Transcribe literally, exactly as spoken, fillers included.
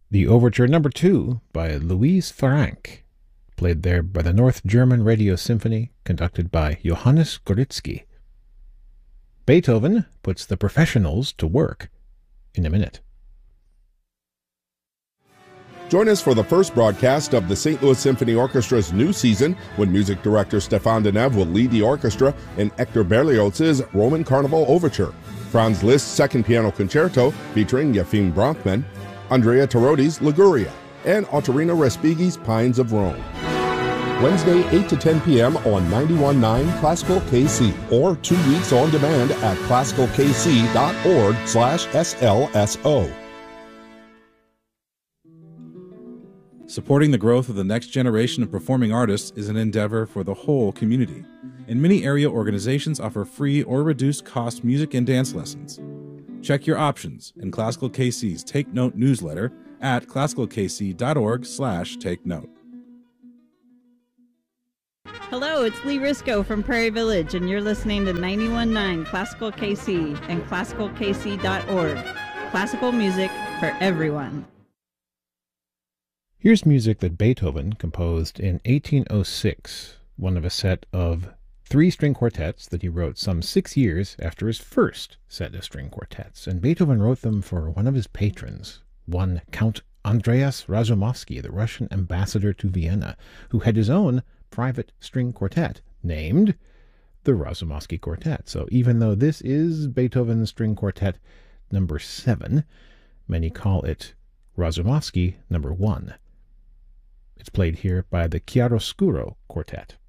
The Overture Number two by Louise Farranc, played there by the North German Radio Symphony, conducted by Johannes Goritzky. Beethoven puts the professionals to work in a minute. Join us for the first broadcast of the Saint Louis Symphony Orchestra's new season, when music director Stéphane Deneuve will lead the orchestra in Hector Berlioz's Roman Carnival Overture, Franz Liszt's Second Piano Concerto featuring Yefim Bronfman, Andrea Tarotti's Liguria, and Ottorino Respighi's Pines of Rome. Wednesday, eight to ten p.m. on ninety-one point nine Classical K C, or two weeks on demand at classical k c dot org slash S L S O. Supporting the growth of the next generation of performing artists is an endeavor for the whole community, and many area organizations offer free or reduced cost music and dance lessons. Check your options in Classical K C's Take Note newsletter at classical k c dot org slash take note. Hello, it's Lee Risco from Prairie Village, and you're listening to ninety-one point nine Classical K C and classical k c dot org. Classical music for everyone. Here's music that Beethoven composed in eighteen oh six, one of a set of three string quartets that he wrote some six years after his first set of string quartets. And Beethoven wrote them for one of his patrons, one Count Andreas Razumovsky, the Russian ambassador to Vienna, who had his own private string quartet named the Razumovsky Quartet. So even though this is Beethoven's string quartet number seven, many call it Razumovsky number one. It's played here by the Chiaroscuro Quartet.